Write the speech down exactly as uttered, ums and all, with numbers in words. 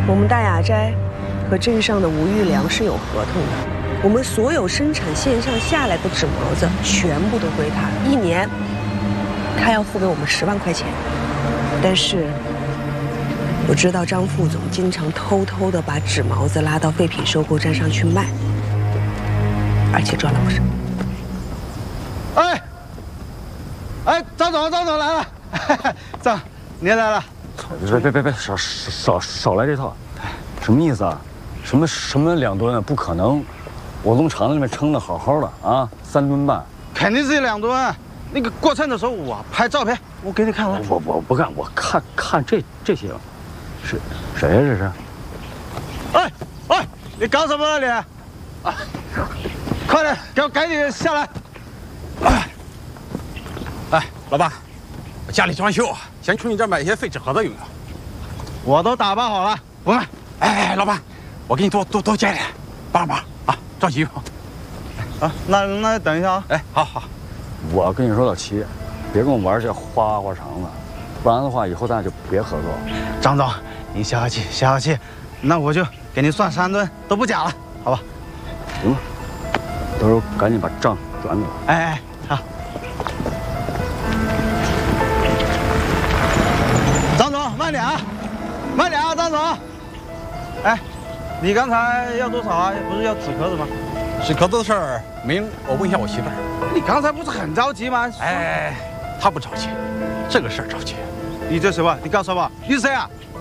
我们大雅斋和镇上的吴玉良是有合同的，我们所有生产线上下来的纸毛子全部都归他，一年他要付给我们十万块钱。但是我知道张副总经常偷偷的把纸毛子拉到废品收购站上去卖，而且赚了不少。 哎，哎，张总，张总来了，张，您来了。 别别别别，少少少来这套，什么意思啊？什么什么两吨啊？不可能，我从厂子里面称的好好的啊，三吨半。 肯定是两吨。那个过秤的时候我拍照片，我给你看了。 我我不干，我看看这这些，是谁呀？这是？ 哎哎，你搞什么啊你？啊，快点，给我赶紧下来。 哎，哎，老爸，我家里装修，想从你这儿买一些废纸盒子用用。 我都打包好了，不卖。 哎，老爸，我给你多多多加点，帮帮啊，着急用。 啊，那那等一下啊。 哎，好好。 我跟你说，老齐，别跟我玩这花花肠子，不然的话，以后咱俩就别合作了。 张总，你消消气，消消气，那我就给你算三吨，都不假了，好吧？ 行吧，到时候赶紧把账转给我。 哎哎，好。张总，慢点啊，慢点啊，张总。哎，你刚才要多少啊？不是要纸壳子吗？ 纸壳子的事儿，明儿我问一下我媳妇儿。 你刚才不是很着急吗？ 哎，她不着急，这个事儿着急。 你这什么？你告诉我，你是谁啊？